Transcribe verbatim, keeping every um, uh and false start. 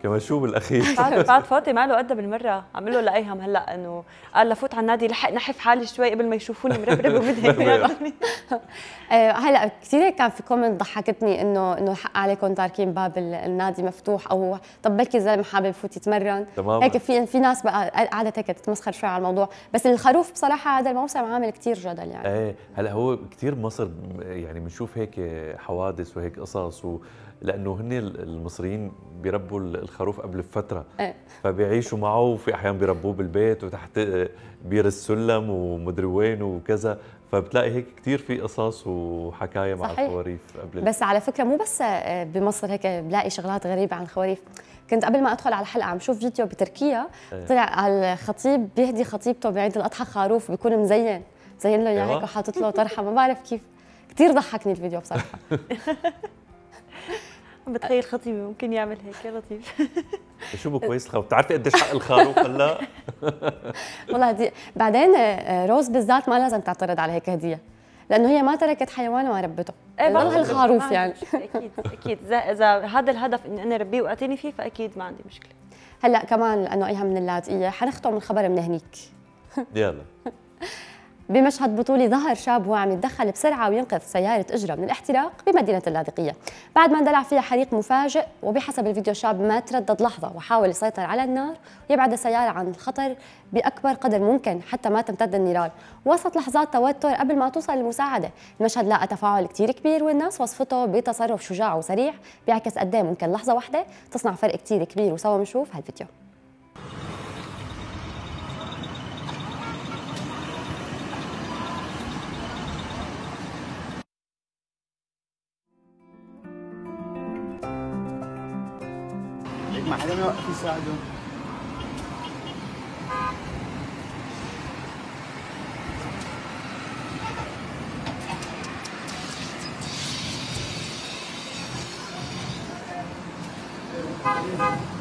كمان شو بالاخير؟ بعد فوتي ما له قد بالمره، عمل له لايهم هلا انه قال لفوت على النادي لحق نحف حالي شوي قبل ما يشوفوني مربربه وبدهم ياخذوني. هلا كثير كان في كومنت ضحكتني انه انه حق عليكم تاركين باب النادي مفتوح، او طب بلكي الزلمه حابب يفوت يتمرن. تماما. هيك في في ناس بقى قعدت هيك تتمسخر شوي على الموضوع، بس الخروف بصراحه هذا الموسم عامل كثير جدل يعني. ايه هلا هو كثير مصر يعني بنشوف هيك حوادث وهيك قصص و... لانه هن المصريين بيربوا الخروف قبل فتره، ايه. فبيعيشوا معه، وفي احيان بيربوه بالبيت وتحت بير السلم ومدري وين وكذا، فبتلاقي هيك كثير في قصص وحكايه مع صحيح. الخواريف قبل. بس على فكره مو بس بمصر هيك بلاقي شغلات غريبه عن الخواريف. كنت قبل ما ادخل على الحلقه عم شوف فيديو بتركيا، طلع الخطيب بيهدي خطيبته بعيد الاضحى خروف بيكون مزين زين له اياه هيك وحاطط له طرحه، ما بعرف كيف، كثير ضحكني الفيديو بصراحه. بتخيل خطيبي ممكن يعمل هيك لطيف. شو بو كويس الخروف، بتعرفي قديش حق الخروف هلا؟ والله دي بعدين روز بالذات ما لازم تعترض على هيك هديه، لانه هي ما تركت حيوان وما ربته. ايه والله الخروف يعني اكيد اكيد اذا هذا الهدف اني انا ربيه واعتني فيه فاكيد ما عندي مشكله. هلا كمان لانه ايها من اللاذقيه حنختم الخبر من هنيك. يلا. بمشهد بطولي ظهر شاب وهو عم يتدخل بسرعه وينقذ سياره اجره من الاحتراق بمدينه اللاذقيه بعد ما اندلع فيها حريق مفاجئ، وبحسب الفيديو الشاب ما تردد لحظه وحاول يسيطر على النار ويبعد السياره عن الخطر باكبر قدر ممكن حتى ما تمتد النيران، وسط لحظات توتر قبل ما توصل المساعده. المشهد لاقى تفاعل كثير كبير، والناس وصفته بتصرف شجاع وسريع بيعكس قد ايه ممكن لحظه واحده تصنع فرق كثير كبير، وسوا بنشوف هالفيديو. ما حدا يوقف يساعده. Thank you.